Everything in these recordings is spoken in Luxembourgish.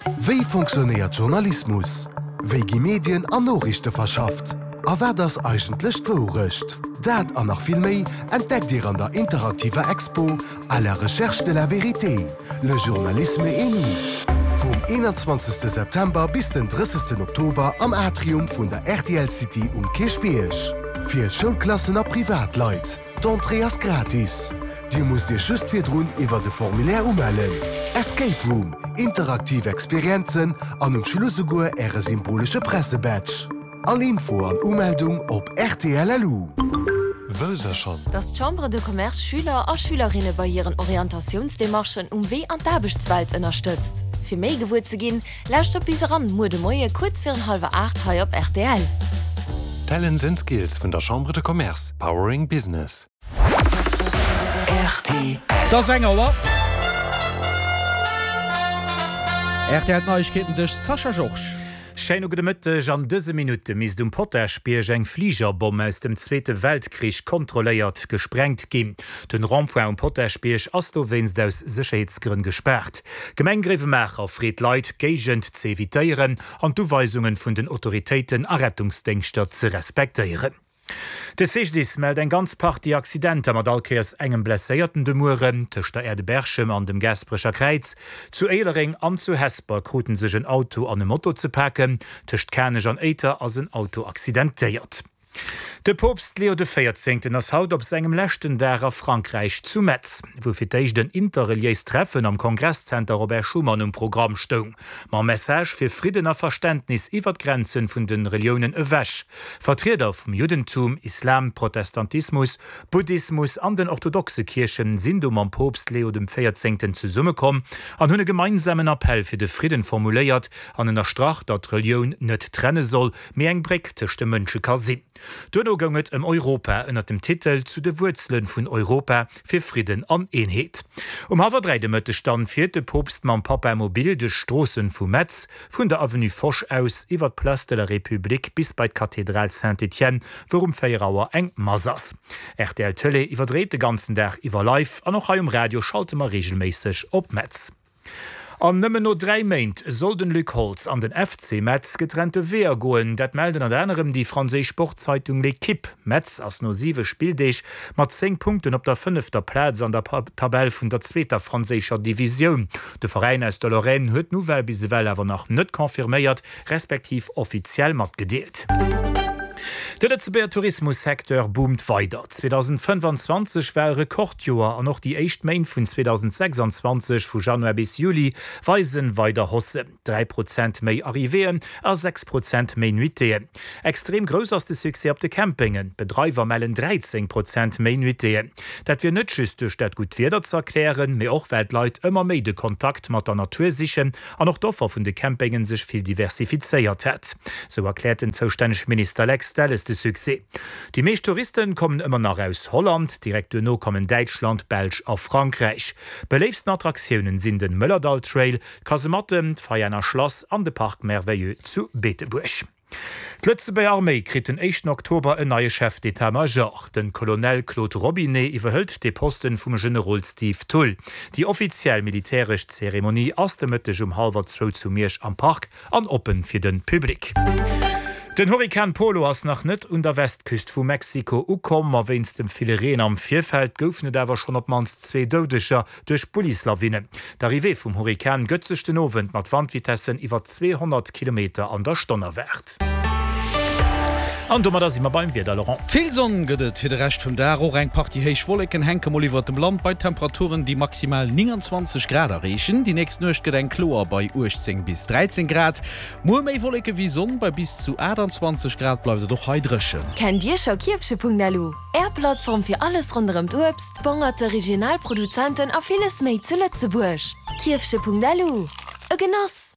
Wie funktioniert Journalismus? Wie die Medien an Nachrichten verschafft? Aber wer das eigentlich vorrichtet? Dat an noch viel mehr entdeckt ihr an der interaktiven Expo à la recherche de la vérité, le journalisme et nous. Vom 21. September bis den 30. Oktober am Atrium von der RTL City Kirchbierg. Für Schulklassen und Privatleute. D'entrée ist gratis. Du musst dir just für drun über das Formular ummelden. Escape Room, interaktive Experienzen und Schluss sogar ihre symbolische Pressebadge. Alle Info und Ummeldung auf RTL.lu. Wöser schon. Das Chambre de Commerce Schüler und Schülerinnen bei ihren Orientationsdemarschen wie an der Arbeitswelt unterstützt. Für mehr Gewürze zu gehen, lasst auf diese ran, Mode Moje kurz für 7:30 hier auf RTL. Talents and Skills von der Chambre de Commerce. Powering Business. RTL. Das Sänger, oder? RTL Neuigkeiten durch Sascha Joch. Schein gemëtteg an dëse Minute mis dum Potterspier eng Fliegerbombe aus dem Zweite Weltkrieg kontroléiert gesprengt gin. Den Rondpoint um Potterspiech ass do wennst aus Sicherheitsgrünn gesperrt. Gemengriwemecher Fred Leiit gegent ze evitéieren an d'Uweisungen vun den Autoritéiten a Rettungsdenkster ze respektéieren. De Sichtdis meldt eng ganz Party Accident am Adalkeers engem blesséierten de Muren, tech der Erde Berchem an dem Gasprecher Kreiz, zu Eilering an zu Hesper kruten sech een Auto an dem Motto ze packen, techt Kerneg an Eiter as een Auto accidentéiert. De Popst Leo XIV ass haut op segem lächten derer Frankreich zu Metz, wo firteich den interreliés Treffen am Kongresscenter Robert Schumann Programm stung. Ma Message fir Friedener Verständnis iwwer Grenzen vun den Religionen ewäch. Vertreter vum Judentum, Islam, Protestantismus, Buddhismus an den orthodoxe Kirchen sind am Popst Leo XIV zu Summe kom, an hunne gemeinsamen Appell fir de Frieden formuléiert an ennner Strach, dat Religion net trenne soll, mé eng Brick techte Mënsche kasi. Dënno gonget Europa ënner dem Titel zu de Wurzeln vun Europa fir Frieden an Eenheet. Hawerdreide mëtte stand fir de Popst man Papa mobil de Strossen vu Metz vun der Avenue Foch aus iwwer Place de la République bis bei Kathedral Saint-Etienne, worum Féierauer eng Masas. RTL Tele iwwerdreht de ganzen Dach iwwer live an noch am Radio schalte mar regelmäßig op Metz. Am nëmmen no 3 Meint soll den Luc Holz an den FC Metz getrennte Wehr goen, dat melden an anderem die Franzésisch Sportzeitung L'Equipe. Metz as no 7 Spieldeich mat 10 Punkten op der 5. Platz an der Tabelle vun der 2. franzéischer Division. De Verein aus der Lorraine huet nouvel bisewell awer noch net konfirméiert, respektiv offiziell mat gedeelt. Der Letzteer Tourismussektor boomt weiter. 2025 war Rekordjoer an noch die 1. Main vun 2026 vu Januar bis Juli weisen weiter hosse. 3% méi arrivieren a 6% méi nuitéen. Extrem grösserste Suse op de Campingen. Betreiber mellen 13% méi nuitéen. Dat wir nëtschs duch dat gut Weder zu erklären, méi och Weltleit ëmmer méi de Kontakt mat der Natur sichen an noch Doffer vun de Campingen sech viel diversifizeiert het. So erklärt den zoustänneg Minister Lex Dallas de Suse. Die meisten Touristen kommen immer nach aus Holland, direkt no kommen Deutschland, Belg a Frankreich. Beleefsten Attraktionen sind den Möllerdal Trail, Kasematten, Feierner Schloss an de Park Merveilleux zu Betebusch. D'Lëtze bei Armee krit den 1. Oktober en neue Chef d'État-Major. Den Colonel Claude Robinet iwwerhëlt de Posten vum General Steve Tull. Die offiziell militärisch Zeremonie ass de Mëtteg 1:30 zu Miersch am Park an open fir den Publikum. Den Hurrikan Polo ass nach net un der Westküst vu Mexiko ukom a wennst dem Filereen am Vierfeld goufnet awer schon op mans 2 Doudecher durch Polislawine. D'Arrivée vum Hurrikan gëtzech den Owen mat Wandvitessen iwwer 200 km an der Stonner wärt. An dummer das immer beim Wetter, Laurent. Viel Sonne gëdet fir de recht vun der eng Party héich Wollecken henke iwwer dem Land bei Temperaturen, die maximal 29 Grad errechen. Die nächst Nucht gët eng Kloer bei 18 bis 13 Grad. Mo méi Wollecke wie Sonn bei bis zu 28 Grad bleibt doch heidrechen. Ken Dir schau Kirfsche.lu. Plattform fir alles rundem d'Obst, bongerte Regionalproduzenten a vieles méi zu Lützeburg. Kirfsche.lu. E Genoss.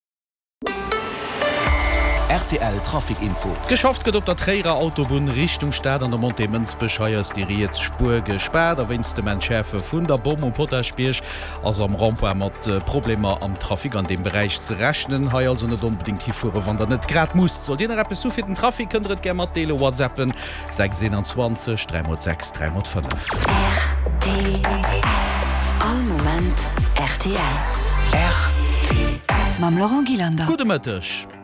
RTL Trafikinfo. Geschafft gët op der Träger Autobahn Richtung Stadt an der Montemensbescheiers die Rietsspur gesperrt, da wennst de Manschefe vun der Bom und Potterspiech as am Rampoint mat Probleme am Trafik an dem Bereich ze rechnen. Ha also net unbedingt hier vor, wann der net grad muss. Soll Di Rappe so fir den Trafik kënnet ger mat Tele WhatsAppen 627 306 305. RTL. All Moment RTL. RTL. Mam Laurent Gilander. Gute Mëttech.